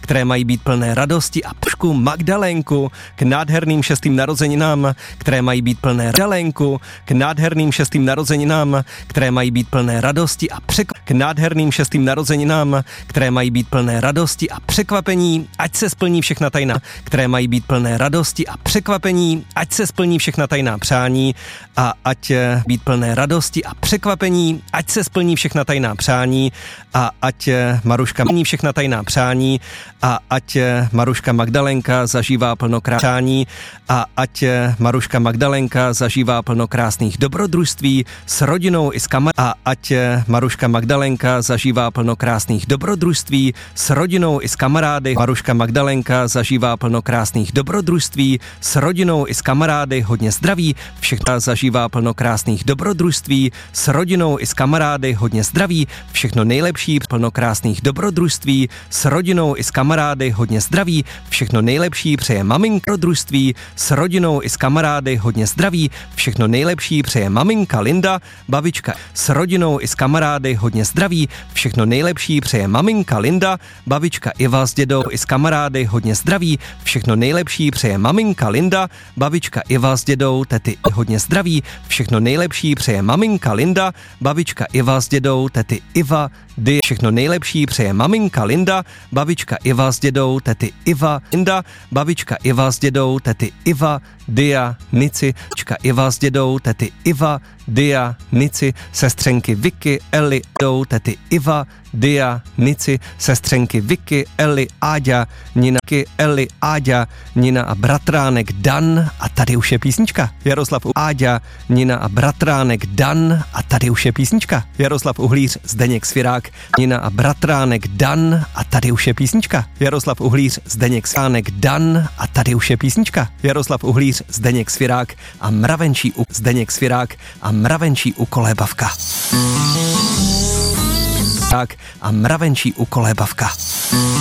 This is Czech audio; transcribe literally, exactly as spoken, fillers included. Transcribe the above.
které mají být plné radosti a pšku Magdalénku k nádherným šestým narozeninám, které mají být plné Magdalénku k nádherným šestým narozeninám, které mají být plné radosti a překvapení k nádherným šestým narozeninám, které mají být plné radosti a překvapení, ať se splní všechna tajná, které mají být plné radosti a překvapení, ať se splní všechna tajná přání a ať být plné radosti a překvapení, ať se splní všechna tajná přání a ať Maruška splní všechna tajná přání a ať Maruška Magdalenka zažívá plno krásání a ať Maruška Magdalenka zažívá plno krásných dobrodružství s rodinou i s kamarádem a ať Maruška Magdalenka zažívá plno krásných dobrodružství s rodinou i s kamarády. Maruška Magdalenka zažívá plno krásných dobrodružství s rodinou i s kamarády, hodně zdraví, všechno zažívá plno krásných dobrodružství s rodinou i s kamarády, hodně zdraví, všechno nejlepší, plno krásných dobrodružství s rodinou i s kamarády, hodně zdraví, všechno nejlepší přeje maminka, dobrodružství s rodinou i s kamarády, hodně zdraví, všechno nejlepší přeje maminka Linda, babička s rodinou i s kamarády, hodně zdraví, všechno nejlepší přeje maminka Linda, babička Iva s dědou i s kamarády, hodně zdraví, všechno nejlepší přeje maminka Linda, babička Iva s dědou, tety hodně zdraví, všechno nejlepší přeje maminka Linda, babička Iva s dědou, tety Iva, Dy, všechno nejlepší přeje maminka Linda, babička Iva s dědou, tety Iva, Linda, babička Iva s dědou, tety Iva, Dia, Nici, babička Iva s dědou, tety Iva, Dia, Nici, sestřenky Vicky, Eli, dědou, tety Iva, Dia, Nici, sestřenky Vicky, Eli, Áďa, Nina, Eli, Áďa, Nina a bratránek Dan a tady už je písnička. Jaroslav Áďa, Nina a bratránek Dan a tady už je písnička. Jaroslav Uhlíř, Zdeněk Svirák, Nina a bratránek Dan a tady už je písnička. Jaroslav Uhlíř, Zdeněk Svirák, Dan a tady už je písnička. Jaroslav Uhlíř, Zdeněk Svirák a mravenčí u Zdeněk Svirák a mravenčí ukolébavka. Tak a mravenčí ukolébavka.